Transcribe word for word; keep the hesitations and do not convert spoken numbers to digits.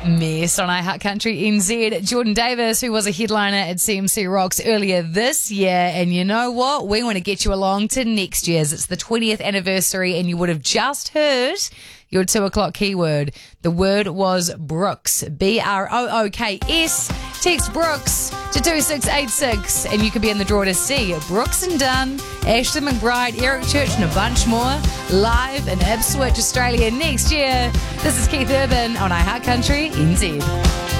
Mess on iHeart Country N Z. Jordan Davis, who was a headliner at C M C Rocks earlier this year. And you know what? We want to get you along to next year's. It's the twentieth anniversary, and you would have just heard your two o'clock keyword. The word was Brooks. B R O O K S. Text Brooks to two six eight six, and you could be in the draw to see Brooks and Dunn, Ashley McBride, Eric Church, and a bunch more live in Ipswich, Australia next year. This is Keith Urban on iHeart Country N Z.